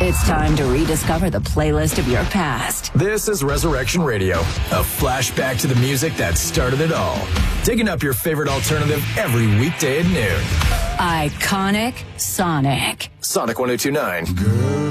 It's time to rediscover the playlist of your past. This is Resurrection Radio, a flashback to the music that started it all. Digging up your favorite alternative every weekday at noon. Iconic Sonic. Sonic 102.9.